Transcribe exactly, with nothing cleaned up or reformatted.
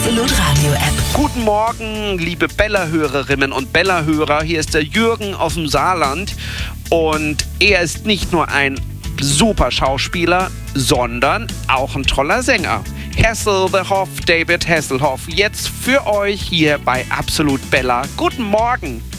Absolut Radio App. Guten Morgen, liebe Bella-Hörerinnen und Bella-Hörer. Hier ist der Jürgen aus dem Saarland. Und er ist nicht nur ein super Schauspieler, sondern auch ein toller Sänger. Hasselhoff, David Hasselhoff, jetzt für euch hier bei Absolut Bella. Guten Morgen.